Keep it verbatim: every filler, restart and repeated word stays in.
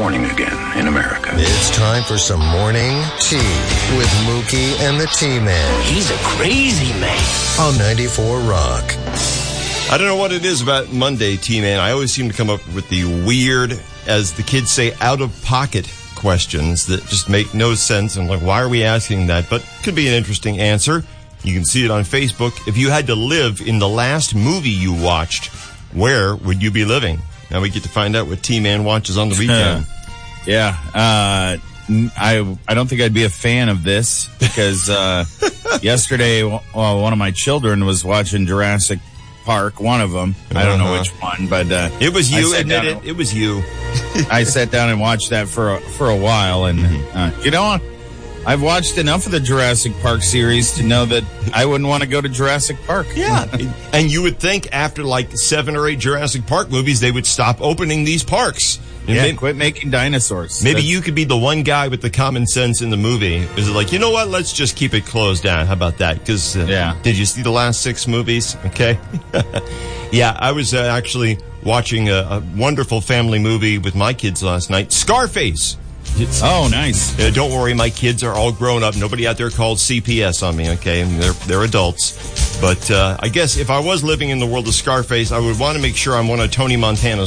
morning again in America. It's time for some morning tea with Mookie and the T-Man. He's a crazy man. On ninety-four Rock. I don't know what it is about Monday, T-Man. I always seem to come up with the weird, as the kids say, out-of-pocket questions that just make no sense. I'm like, why are we asking that? But could be an interesting answer. You can see it on Facebook. If you had to live in the last movie you watched, where would you be living? Now we get to find out what T-Man watches on the weekend. yeah. Uh, I I don't think I'd be a fan of this because uh, yesterday well, one of my children was watching Jurassic Park, one of them. I don't know which one, but uh, it was you. Admit it. It was you. I sat down and watched that for a, for a while, and uh, you know, I've watched enough of the Jurassic Park series to know that I wouldn't want to go to Jurassic Park. Yeah, and you would think after like seven or eight Jurassic Park movies, they would stop opening these parks. And yeah, maybe, quit making dinosaurs. Maybe That's, you could be the one guy with the common sense in the movie. Is it like, you know what? Let's just keep it closed down. How about that? Because uh, yeah. Did you see the last six movies? Okay. yeah, I was uh, actually watching a, a wonderful family movie with my kids last night, Scarface. It's, oh, nice. Uh, don't worry, my kids are all grown up. Nobody out there called C P S on me, okay? And they're they're adults. But uh, I guess if I was living in the world of Scarface, I would want to make sure I'm one of Tony Montana's